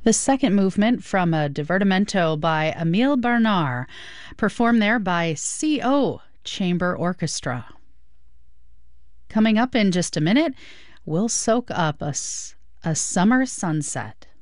The second movement from a divertimento by Emile Bernard, performed there by CO Chamber Orchestra. Coming up in just a minute, we'll soak up a summer sunset.